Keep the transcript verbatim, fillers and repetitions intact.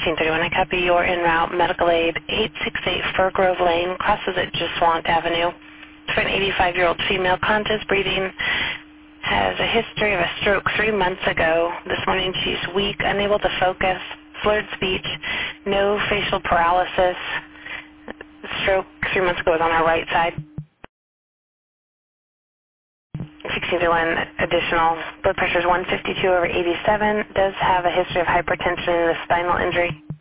sixteen thirty-one, I copy your en route medical aid eight six eight Fir Grove Lane, crosses at Jeswant Avenue. It's for an eighty-five-year-old female, conscious, breathing, has a history of a stroke three months ago. This morning she's weak, unable to focus, slurred speech, no facial paralysis. The stroke three months ago was on her right side. sixteen thirty-one additional blood pressure is one fifty-two over eighty-seven, does have a history of hypertension and a spinal injury.